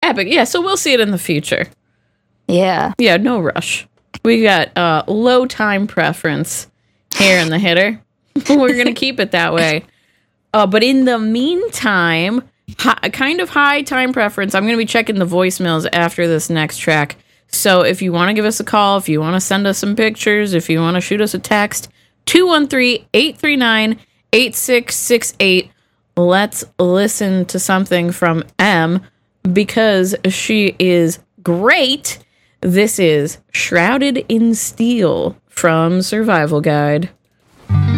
epic. Yeah, so we'll see it in the future. Yeah. Yeah, no rush. We got low time preference here in the hitter. We're going to keep it that way. But in the meantime, kind of high time preference. I'm going to be checking the voicemails after this next track. So if you want to give us a call, if you want to send us some pictures, if you want to shoot us a text, 213-839-8668. Let's listen to something from M because she is great. This is Shrouded in Steel from Survival Guide.